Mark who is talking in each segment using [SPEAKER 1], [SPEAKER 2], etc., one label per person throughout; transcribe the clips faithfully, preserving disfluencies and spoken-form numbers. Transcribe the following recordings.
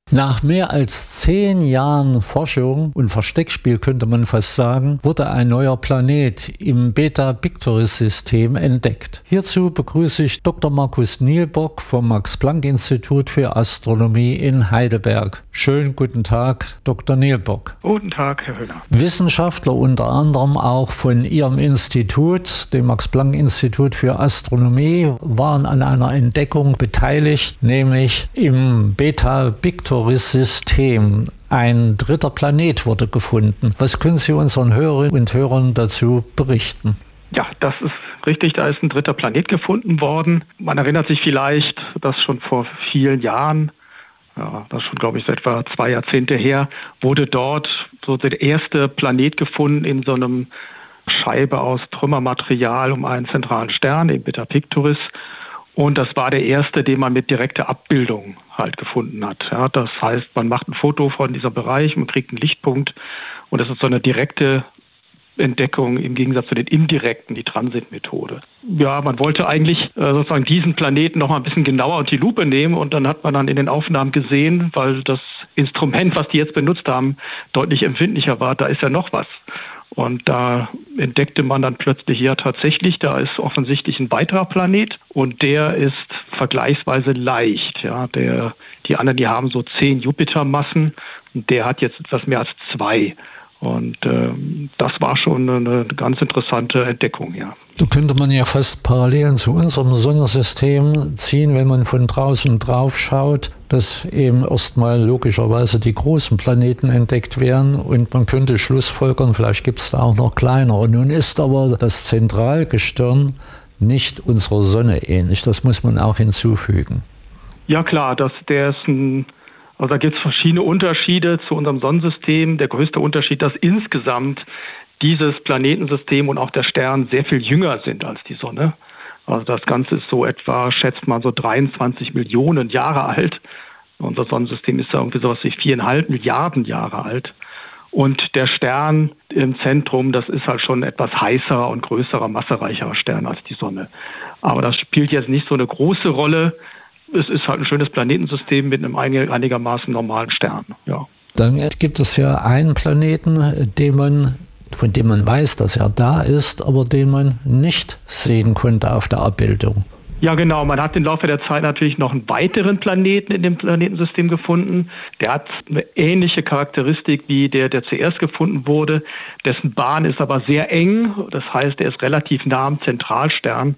[SPEAKER 1] Nach mehr als zehn Jahren Forschung und Versteckspiel, könnte man fast sagen, wurde ein neuer Planet im Beta-Pictoris-System entdeckt. Hierzu begrüße ich Doktor Markus Nielbock vom Max-Planck-Institut für Astronomie in Heidelberg. Schönen guten Tag, Doktor Nielbock.
[SPEAKER 2] Guten Tag, Herr Höhner.
[SPEAKER 1] Wissenschaftler unter anderem auch von Ihrem Institut, dem Max-Planck-Institut für Astronomie, waren an einer Entdeckung beteiligt, nämlich im Beta-Pictoris System. Ein dritter Planet wurde gefunden. Was können Sie unseren Hörerinnen und Hörern dazu berichten?
[SPEAKER 2] Ja, das ist richtig. Da ist ein dritter Planet gefunden worden. Man erinnert sich vielleicht, dass schon vor vielen Jahren, ja, das ist schon, glaube ich, so etwa zwei Jahrzehnte her, wurde dort so der erste Planet gefunden in so einem Scheibe aus Trümmermaterial um einen zentralen Stern, den Beta Pictoris. Und das war der erste, den man mit direkter Abbildung halt gefunden hat. Ja, das heißt, man macht ein Foto von diesem Bereich, man kriegt einen Lichtpunkt und das ist so eine direkte Entdeckung im Gegensatz zu den indirekten, die Transitmethode. Ja, man wollte eigentlich äh, sozusagen diesen Planeten noch mal ein bisschen genauer unter die Lupe nehmen und dann hat man dann in den Aufnahmen gesehen, weil das Instrument, was die jetzt benutzt haben, deutlich empfindlicher war, da ist ja noch was. Und da entdeckte man dann plötzlich, ja tatsächlich, da ist offensichtlich ein weiterer Planet und der ist vergleichsweise leicht. Ja, der, die anderen, die haben so zehn Jupitermassen und der hat jetzt etwas mehr als zwei. Und ähm, das war schon eine ganz interessante Entdeckung, ja.
[SPEAKER 1] Da könnte man ja fast Parallelen zu unserem Sonnensystem ziehen, wenn man von draußen drauf schaut, dass eben erstmal logischerweise die großen Planeten entdeckt werden und man könnte schlussfolgern, vielleicht gibt es da auch noch kleinere. Nun ist aber das Zentralgestirn nicht unserer Sonne ähnlich, das muss man auch hinzufügen.
[SPEAKER 2] Ja klar, das, der ist ein Also da gibt es verschiedene Unterschiede zu unserem Sonnensystem. Der größte Unterschied, dass insgesamt dieses Planetensystem und auch der Stern sehr viel jünger sind als die Sonne. Also das Ganze ist so etwa, schätzt man, so dreiundzwanzig Millionen Jahre alt. Unser Sonnensystem ist ja irgendwie sowas wie viereinhalb Milliarden Jahre alt. Und der Stern im Zentrum, das ist halt schon ein etwas heißerer und größerer, massereicherer Stern als die Sonne. Aber das spielt jetzt nicht so eine große Rolle. Es ist halt ein schönes Planetensystem mit einem einigermaßen normalen Stern. Ja.
[SPEAKER 1] Dann gibt es ja einen Planeten, den man, von dem man weiß, dass er da ist, aber den man nicht sehen konnte auf der Abbildung.
[SPEAKER 2] Ja genau, man hat im Laufe der Zeit natürlich noch einen weiteren Planeten in dem Planetensystem gefunden. Der hat eine ähnliche Charakteristik wie der, der zuerst gefunden wurde. Dessen Bahn ist aber sehr eng, das heißt, er ist relativ nah am Zentralstern.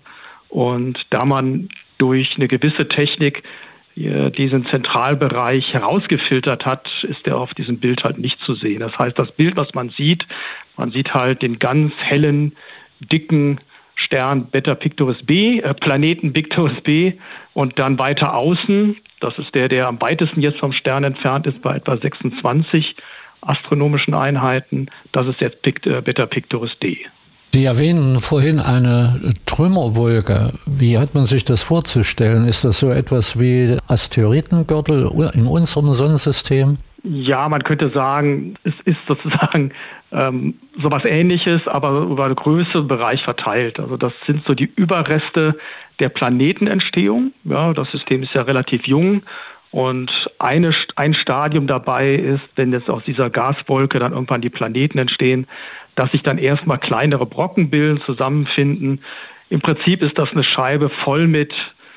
[SPEAKER 2] Und da man durch eine gewisse Technik diesen Zentralbereich herausgefiltert hat, ist er auf diesem Bild halt nicht zu sehen. Das heißt, das Bild, was man sieht, man sieht halt den ganz hellen, dicken Stern Beta Pictoris b, äh, Planeten Pictoris b und dann weiter außen, das ist der, der am weitesten jetzt vom Stern entfernt ist, bei etwa sechsundzwanzig astronomischen Einheiten, das ist jetzt Beta Pictoris d.
[SPEAKER 1] Sie erwähnen vorhin eine Trümmerwolke. Wie hat man sich das vorzustellen? Ist das so etwas wie Asteroidengürtel in unserem Sonnensystem?
[SPEAKER 2] Ja, man könnte sagen, es ist sozusagen ähm, sowas Ähnliches, aber über einen größeren Bereich verteilt. Also das sind so die Überreste der Planetenentstehung. Ja, das System ist ja relativ jung. Und eine, ein Stadium dabei ist, wenn jetzt aus dieser Gaswolke dann irgendwann die Planeten entstehen, dass sich dann erstmal kleinere Brocken bilden, zusammenfinden. Im Prinzip ist das eine Scheibe voll mit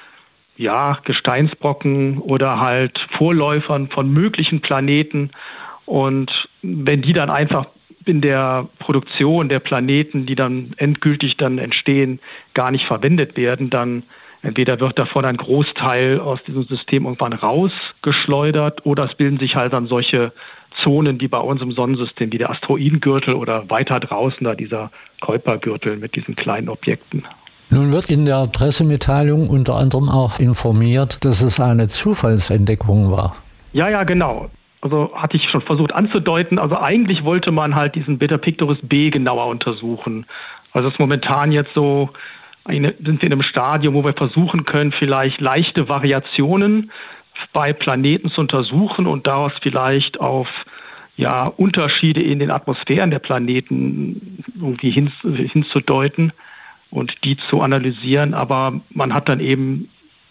[SPEAKER 2] ja, Gesteinsbrocken oder halt Vorläufern von möglichen Planeten. Und wenn die dann einfach in der Produktion der Planeten, die dann endgültig dann entstehen, gar nicht verwendet werden, dann entweder wird davon ein Großteil aus diesem System irgendwann rausgeschleudert oder es bilden sich halt dann solche Zonen wie bei uns im Sonnensystem, wie der Asteroidengürtel oder weiter draußen da dieser Kuipergürtel mit diesen kleinen Objekten.
[SPEAKER 1] Nun wird in der Pressemitteilung unter anderem auch informiert, dass es eine Zufallsentdeckung war.
[SPEAKER 2] Ja, ja, genau. Also hatte ich schon versucht anzudeuten. Also eigentlich wollte man halt diesen Beta Pictoris b genauer untersuchen. Also es ist momentan jetzt so, eine, sind wir in einem Stadium, wo wir versuchen können, vielleicht leichte Variationen bei Planeten zu untersuchen und daraus vielleicht auf ja, Unterschiede in den Atmosphären der Planeten irgendwie hin, hinzudeuten und die zu analysieren. Aber man hat dann eben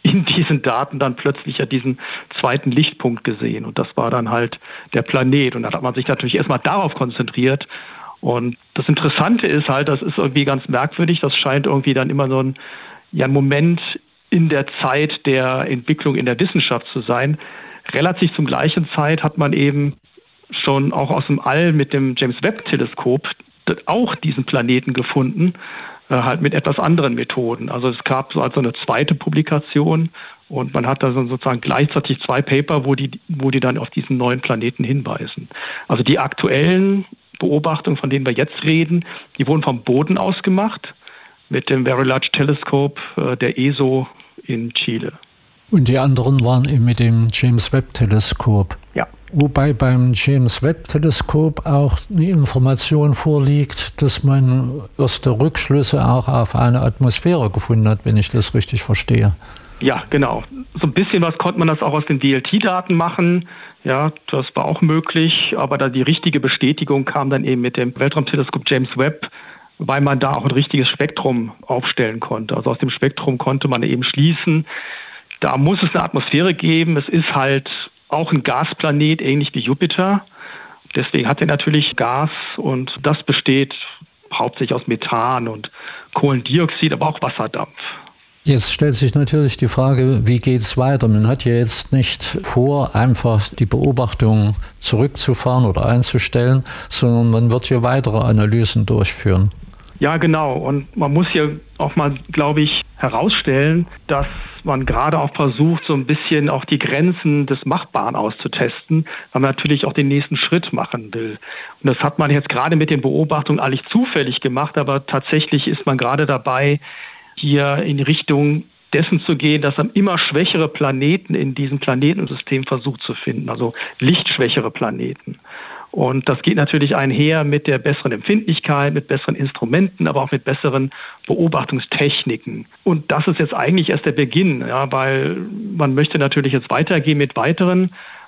[SPEAKER 2] in diesen Daten dann plötzlich ja diesen zweiten Lichtpunkt gesehen. Und das war dann halt der Planet. Und da hat man sich natürlich erstmal darauf konzentriert. Und das Interessante ist halt, das ist irgendwie ganz merkwürdig, das scheint irgendwie dann immer so ein, ja, ein Moment in der Zeit der Entwicklung in der Wissenschaft zu sein. Relativ zum gleichen Zeit hat man eben schon auch aus dem All mit dem James-Webb-Teleskop auch diesen Planeten gefunden, äh, halt mit etwas anderen Methoden. Also es gab so also eine zweite Publikation und man hat da so sozusagen gleichzeitig zwei Paper, wo die, wo die dann auf diesen neuen Planeten hinweisen. Also die aktuellen Beobachtungen, von denen wir jetzt reden, die wurden vom Boden aus gemacht mit dem Very Large Telescope äh, der E S O in Chile.
[SPEAKER 1] Und die anderen waren eben mit dem James-Webb-Teleskop.
[SPEAKER 2] Ja.
[SPEAKER 1] Wobei beim James-Webb-Teleskop auch eine Information vorliegt, dass man erste Rückschlüsse auch auf eine Atmosphäre gefunden hat, wenn ich das richtig verstehe.
[SPEAKER 2] Ja, genau. So ein bisschen was konnte man das auch aus den D L T-Daten machen. Ja, das war auch möglich, aber da die richtige Bestätigung kam dann eben mit dem Weltraumteleskop James Webb, weil man da auch ein richtiges Spektrum aufstellen konnte. Also aus dem Spektrum konnte man eben schließen, da muss es eine Atmosphäre geben. Es ist halt auch ein Gasplanet, ähnlich wie Jupiter. Deswegen hat er natürlich Gas und das besteht hauptsächlich aus Methan und Kohlendioxid, aber auch Wasserdampf.
[SPEAKER 1] Jetzt stellt sich natürlich die Frage, wie geht es weiter? Man hat ja jetzt nicht vor, einfach die Beobachtung zurückzufahren oder einzustellen, sondern man wird hier weitere Analysen durchführen.
[SPEAKER 2] Ja, genau. Und man muss hier auch mal, glaube ich, herausstellen, dass man gerade auch versucht, so ein bisschen auch die Grenzen des Machbaren auszutesten, weil man natürlich auch den nächsten Schritt machen will. Und das hat man jetzt gerade mit den Beobachtungen eigentlich zufällig gemacht, aber tatsächlich ist man gerade dabei, hier in die Richtung dessen zu gehen, dass man immer schwächere Planeten in diesem Planetensystem versucht zu finden, also lichtschwächere Planeten. Und das geht natürlich einher mit der besseren Empfindlichkeit, mit besseren Instrumenten, aber auch mit besseren Beobachtungstechniken. Und das ist jetzt eigentlich erst der Beginn, ja, weil man möchte natürlich jetzt weitergehen mit weiteren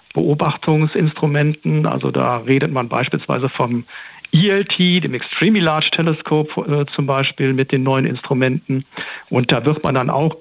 [SPEAKER 2] Beobachtungsinstrumenten. Also da redet man beispielsweise vom E L T, dem Extremely Large Telescope äh, zum Beispiel mit den neuen Instrumenten. Und da wird man dann auch